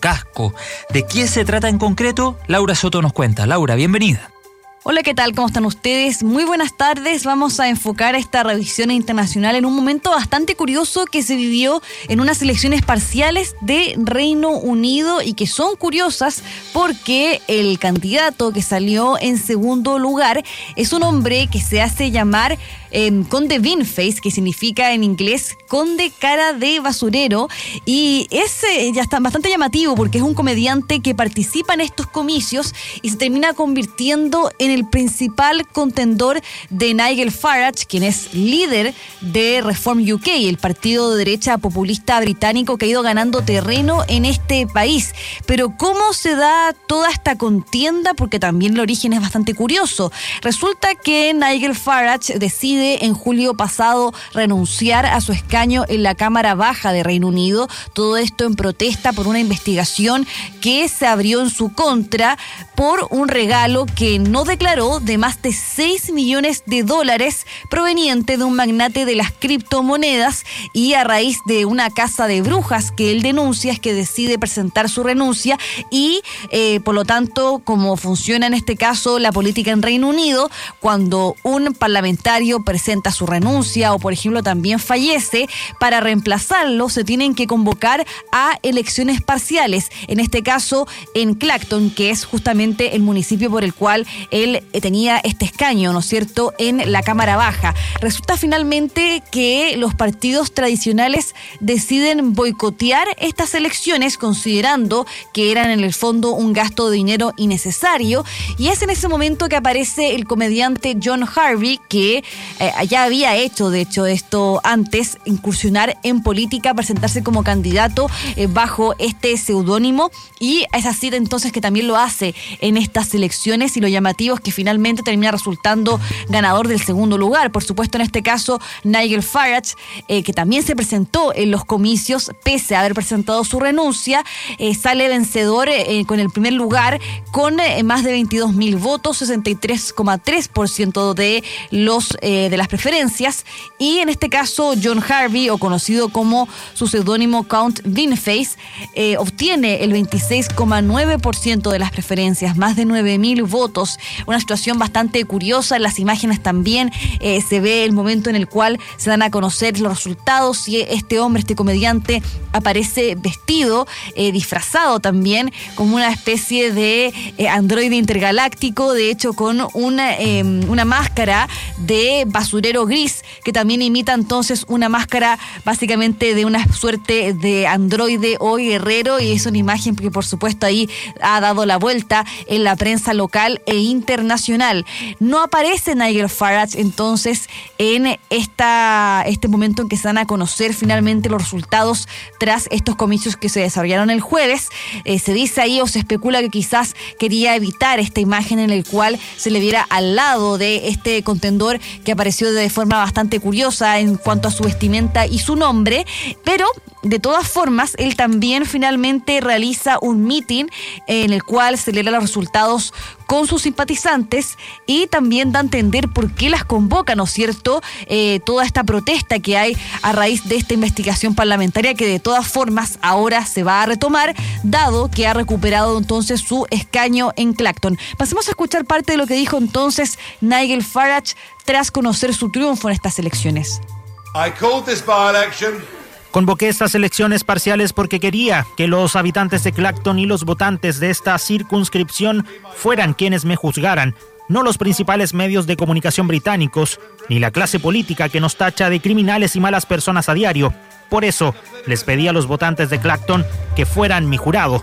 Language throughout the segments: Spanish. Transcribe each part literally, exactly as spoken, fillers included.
casco. ¿De qué se trata en concreto? Laura Soto nos cuenta. Laura, bienvenida. Hola, ¿qué tal? ¿Cómo están ustedes? Muy buenas tardes. Vamos a enfocar esta revisión internacional en un momento bastante curioso que se vivió en unas elecciones parciales de Reino Unido y que son curiosas porque el candidato que salió en segundo lugar es un hombre que se hace llamar eh, Conde Beanface, que significa en inglés Conde Cara de Basurero, y es eh, ya está bastante llamativo porque es un comediante que participa en estos comicios y se termina convirtiendo en el principal contendor de Nigel Farage, quien es líder de Reform U K, el partido de derecha populista británico que ha ido ganando terreno en este país. Pero ¿cómo se da toda esta contienda? Porque también el origen es bastante curioso. Resulta que Nigel Farage decide en julio pasado renunciar a su escaño en la Cámara Baja de Reino Unido, todo esto en protesta por una investigación que se abrió en su contra por un regalo que no declaró de más de seis millones de dólares proveniente de un magnate de las criptomonedas, y a raíz de una caza de brujas que él denuncia es que decide presentar su renuncia y eh, por lo tanto, como funciona en este caso la política en Reino Unido, cuando un parlamentario presenta su renuncia o por ejemplo también fallece, para reemplazarlo se tienen que convocar a elecciones parciales, en este caso en Clacton, que es justamente el municipio por el cual él tenía este escaño, ¿no es cierto?, en la Cámara Baja. Resulta finalmente que los partidos tradicionales deciden boicotear estas elecciones considerando que eran en el fondo un gasto de dinero innecesario, y es en ese momento que aparece el comediante John Harvey, que eh, ya había hecho de hecho esto antes, incursionar en política, presentarse como candidato eh, bajo este seudónimo, y es así entonces que también lo hace en estas elecciones, y lo llamativo es que finalmente termina resultando ganador del segundo lugar. Por supuesto, en este caso, Nigel Farage, eh, que también se presentó en los comicios, pese a haber presentado su renuncia, eh, sale vencedor eh, con el primer lugar, con eh, más de veintidós mil votos, sesenta y tres coma tres por ciento de, los, eh, de las preferencias, y en este caso, John Harvey, o conocido como su seudónimo Count Beanface, eh, obtiene el veintiséis coma nueve por ciento de las preferencias, más de nueve mil votos. Una situación bastante curiosa. En las imágenes también eh, se ve el momento en el cual se dan a conocer los resultados, y este hombre, este comediante, aparece vestido, eh, disfrazado también, como una especie de eh, androide intergaláctico, de hecho con una, eh, una máscara de basurero gris, que también imita entonces una máscara básicamente de una suerte de androide o guerrero, y es una imagen que por supuesto ahí ha dado la vuelta en la prensa local e internacional. No aparece Nigel Farage entonces en esta, este momento en que se dan a conocer finalmente los resultados tras estos comicios que se desarrollaron el jueves. Eh, se dice ahí, o se especula, que quizás quería evitar esta imagen en la cual se le viera al lado de este contendor, que apareció de forma bastante curiosa en cuanto a su vestimenta y su nombre, pero de todas formas, él también finalmente realiza un meeting en el cual celebra los resultados con sus simpatizantes, y también da a entender por qué las convoca, ¿no es cierto?, eh, toda esta protesta que hay a raíz de esta investigación parlamentaria, que de todas formas ahora se va a retomar, dado que ha recuperado entonces su escaño en Clacton. Pasemos a escuchar parte de lo que dijo entonces Nigel Farage tras conocer su triunfo en estas elecciones. I called this by-election. Convoqué estas elecciones parciales porque quería que los habitantes de Clacton y los votantes de esta circunscripción fueran quienes me juzgaran, no los principales medios de comunicación británicos, ni la clase política que nos tacha de criminales y malas personas a diario. Por eso, les pedí a los votantes de Clacton que fueran mi jurado.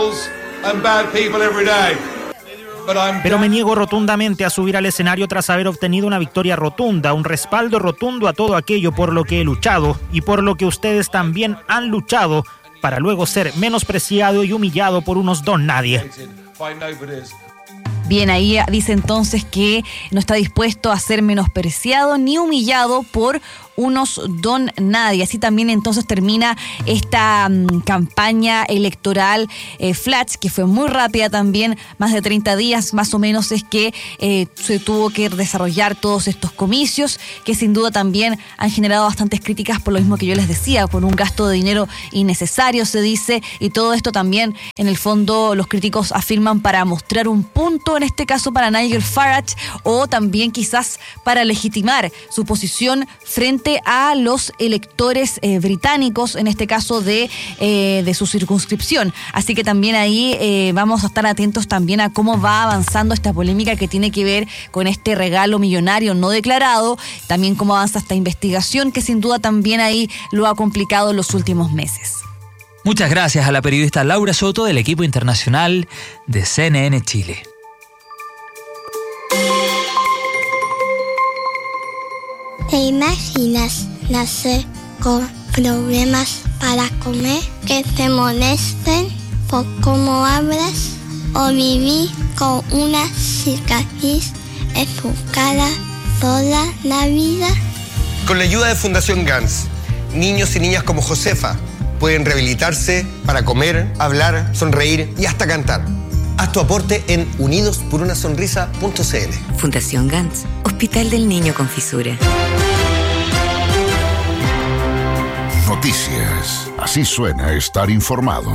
Pero me niego rotundamente a subir al escenario tras haber obtenido una victoria rotunda, un respaldo rotundo a todo aquello por lo que he luchado y por lo que ustedes también han luchado, para luego ser menospreciado y humillado por unos don nadie. Bien, ahí dice entonces que no está dispuesto a ser menospreciado ni humillado por unos don nadie. Así también entonces termina esta um, campaña electoral eh, Flash, que fue muy rápida también, más de treinta días más o menos es que eh, se tuvo que desarrollar todos estos comicios, que sin duda también han generado bastantes críticas por lo mismo que yo les decía, por un gasto de dinero innecesario, se dice, y todo esto también, en el fondo, los críticos afirman para mostrar un punto, en este caso para Nigel Farage, o también quizás para legitimar su posición frente a los electores eh, británicos, en este caso de, eh, de su circunscripción. Así que también ahí eh, vamos a estar atentos también a cómo va avanzando esta polémica que tiene que ver con este regalo millonario no declarado, también cómo avanza esta investigación que sin duda también ahí lo ha complicado en los últimos meses. Muchas gracias a la periodista Laura Soto del equipo internacional de C N N Chile. ¿Te imaginas nacer con problemas para comer, que te molesten por cómo hablas, o vivir con una cicatriz en tu cara toda la vida? Con la ayuda de Fundación Gans, niños y niñas como Josefa pueden rehabilitarse para comer, hablar, sonreír y hasta cantar. Haz tu aporte en unidos por una sonrisa punto c l. Fundación Gans, Hospital del Niño con Fisura. Noticias. Así suena estar informado.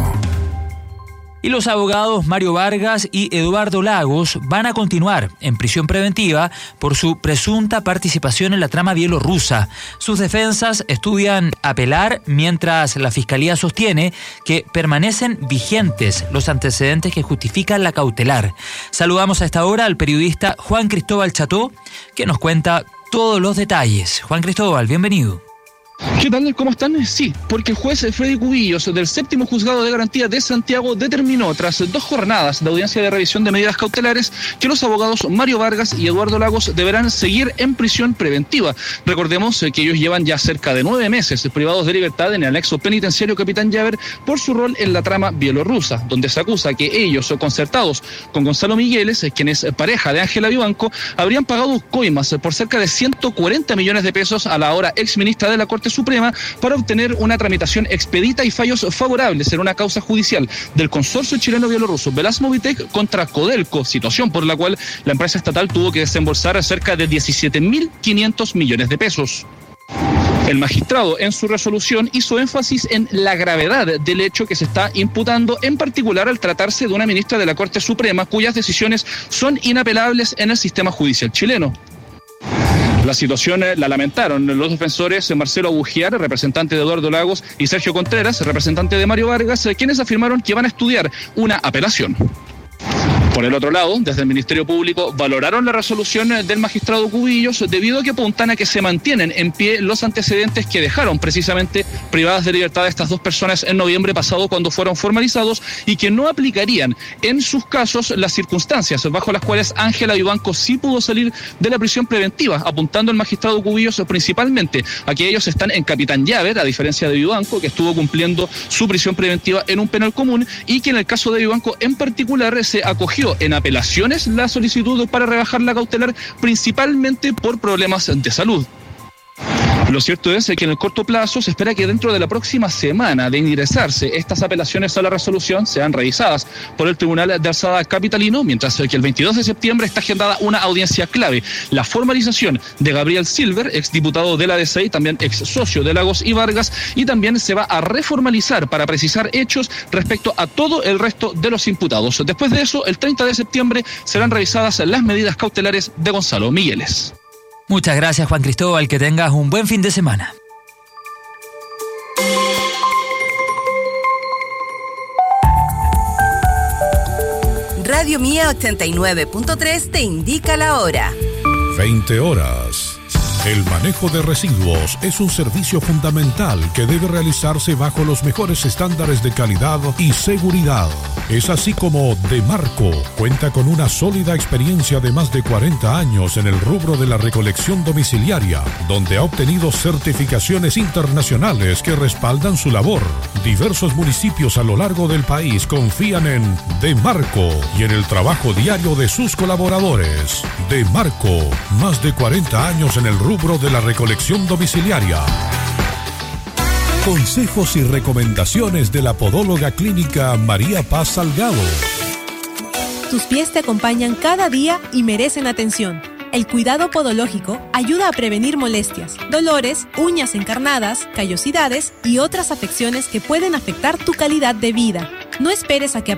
Y los abogados Mario Vargas y Eduardo Lagos van a continuar en prisión preventiva por su presunta participación en la trama bielorrusa. Sus defensas estudian apelar mientras la Fiscalía sostiene que permanecen vigentes los antecedentes que justifican la cautelar. Saludamos a esta hora al periodista Juan Cristóbal Cható, que nos cuenta todos los detalles. Juan Cristóbal, bienvenido. ¿Qué tal? ¿Cómo están? Sí, porque el juez Freddy Cubillos del séptimo juzgado de garantía de Santiago determinó, tras dos jornadas de audiencia de revisión de medidas cautelares, que los abogados Mario Vargas y Eduardo Lagos deberán seguir en prisión preventiva. Recordemos que ellos llevan ya cerca de nueve meses privados de libertad en el anexo penitenciario Capitán Llaver por su rol en la trama bielorrusa, donde se acusa que ellos, concertados con Gonzalo Migueles, quien es pareja de Ángela Vivanco, habrían pagado coimas por cerca de ciento cuarenta millones de pesos a la ahora exministra de la Corte Suprema para obtener una tramitación expedita y fallos favorables en una causa judicial del consorcio chileno-bielorruso Velasmovitec contra Codelco, situación por la cual la empresa estatal tuvo que desembolsar cerca de diecisiete mil quinientos millones de pesos. El magistrado en su resolución hizo énfasis en la gravedad del hecho que se está imputando, en particular al tratarse de una ministra de la Corte Suprema cuyas decisiones son inapelables en el sistema judicial chileno. La situación la lamentaron los defensores Marcelo Abugiar, representante de Eduardo Lagos, y Sergio Contreras, representante de Mario Vargas, quienes afirmaron que van a estudiar una apelación. Por el otro lado, desde el Ministerio Público valoraron la resolución del magistrado Cubillos debido a que apuntan a que se mantienen en pie los antecedentes que dejaron precisamente privadas de libertad a estas dos personas en noviembre pasado cuando fueron formalizados y que no aplicarían en sus casos las circunstancias bajo las cuales Ángela Vivanco sí pudo salir de la prisión preventiva, apuntando el magistrado Cubillos principalmente a que ellos están en Capitán Llaver, a diferencia de Vivanco, que estuvo cumpliendo su prisión preventiva en un penal común, y que en el caso de Vivanco en particular se acogió en apelaciones la solicitud para rebajar la cautelar, principalmente por problemas de salud. Lo cierto es que en el corto plazo se espera que dentro de la próxima semana de ingresarse estas apelaciones a la resolución sean revisadas por el Tribunal de Alzada Capitalino, mientras que el veintidós de septiembre está agendada una audiencia clave, la formalización de Gabriel Silver, exdiputado de la D C y también ex socio de Lagos y Vargas, y también se va a reformalizar para precisar hechos respecto a todo el resto de los imputados. Después de eso, el treinta de septiembre serán revisadas las medidas cautelares de Gonzalo Migueles. Muchas gracias, Juan Cristóbal, que tengas un buen fin de semana. Radio Mía ochenta y nueve punto tres te indica la hora. veinte horas. El manejo de residuos es un servicio fundamental que debe realizarse bajo los mejores estándares de calidad y seguridad. Es así como Demarco cuenta con una sólida experiencia de más de cuarenta años en el rubro de la recolección domiciliaria, donde ha obtenido certificaciones internacionales que respaldan su labor. Diversos municipios a lo largo del país confían en Demarco y en el trabajo diario de sus colaboradores. Demarco, más de cuarenta años en el rubro de la recolección domiciliaria. Consejos y recomendaciones de la podóloga clínica María Paz Salgado. Tus pies te acompañan cada día y merecen atención. El cuidado podológico ayuda a prevenir molestias, dolores, uñas encarnadas, callosidades y otras afecciones que pueden afectar tu calidad de vida. No esperes a que